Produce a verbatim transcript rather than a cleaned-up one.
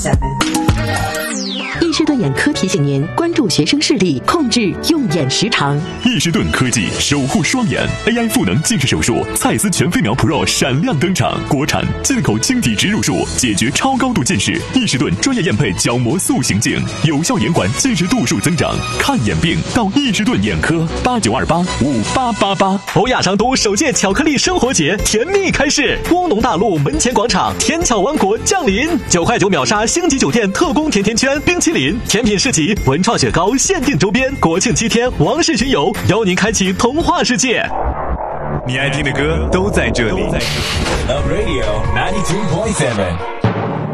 易士顿眼科提醒您关注学生视力，控制用眼时长。 易士顿科技守护双眼 A I 赋能近视手术，蔡司全飞秒 Pro 闪亮登场，国产进口晶体植入术，解决超高度近视。易士顿专业验配角膜塑形镜，有效延缓近视度数增长。看眼病到易士顿眼科，八九二八五八八八。 欧亚商都首届巧克力生活节甜蜜开市，乌农大陆门前广场，甜巧王国降临，九块九秒杀星级酒店特供甜甜圈、冰淇淋、甜品市集、文创雪糕限定周边，国庆七天王室巡游，邀您开启童话世界。 你爱听的歌都在这里。 Love Radio ninety-two point seven